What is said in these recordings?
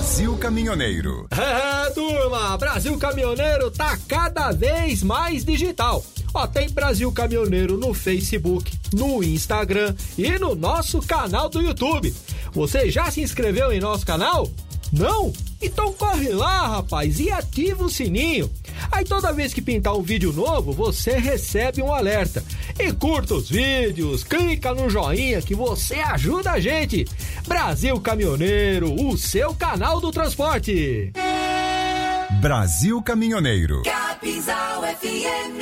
Brasil Caminhoneiro. Turma, Brasil Caminhoneiro tá cada vez mais digital. Ó, tem Brasil Caminhoneiro no Facebook, no Instagram e no nosso canal do YouTube. Você já se inscreveu em nosso canal? Não? Então corre lá, rapaz, e ativa o sininho. Aí toda vez que pintar um vídeo novo, você recebe um alerta. E curta os vídeos, clica no joinha que você ajuda a gente. Brasil Caminhoneiro, o seu canal do transporte. Brasil Caminhoneiro. Capinzal FM.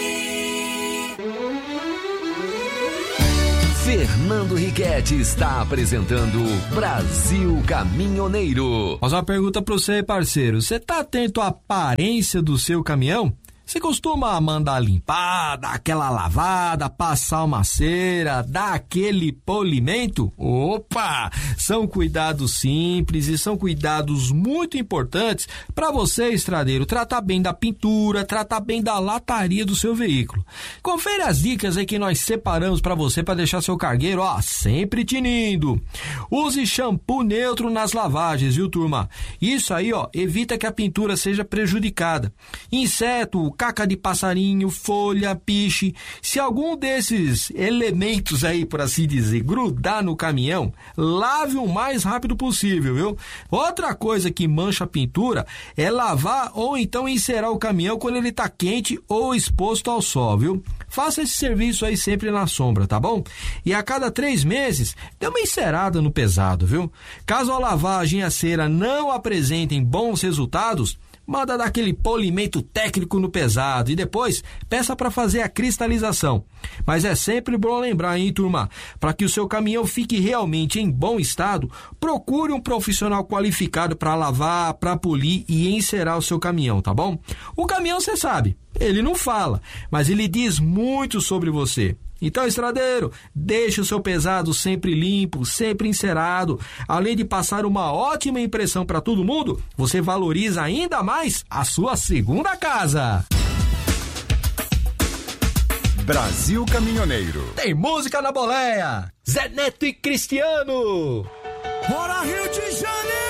Fernando Riquetti está apresentando Brasil Caminhoneiro. Mas uma pergunta pra você, parceiro. Você tá atento à aparência do seu caminhão? Você costuma mandar limpar, dar aquela lavada, passar uma cera, dar aquele polimento? Opa! São cuidados simples e são cuidados muito importantes para você, estradeiro, tratar bem da pintura, tratar bem da lataria do seu veículo. Confere as dicas aí que nós separamos para você para deixar seu cargueiro, ó, sempre tinindo. Use shampoo neutro nas lavagens, viu, turma? Isso aí, ó, evita que a pintura seja prejudicada. Inseto, caca de passarinho, folha, piche, se algum desses elementos aí, por assim dizer, grudar no caminhão, lave o mais rápido possível, viu? Outra coisa que mancha a pintura é lavar ou então encerar o caminhão quando ele tá quente ou exposto ao sol, viu? Faça esse serviço aí sempre na sombra, tá bom? E a cada 3 meses, dê uma encerada no pesado, viu? Caso a lavagem e a cera não apresentem bons resultados, manda dar aquele polimento técnico no pesado e depois peça para fazer a cristalização. Mas é sempre bom lembrar, hein, turma? Para que o seu caminhão fique realmente em bom estado, procure um profissional qualificado para lavar, para polir e encerar o seu caminhão, tá bom? O caminhão, você sabe, ele não fala, mas ele diz muito sobre você. Então, estradeiro, deixe o seu pesado sempre limpo, sempre encerado. Além de passar uma ótima impressão para todo mundo, você valoriza ainda mais a sua segunda casa. Brasil Caminhoneiro. Tem música na boleia. Zé Neto e Cristiano. Bora, Rio de Janeiro!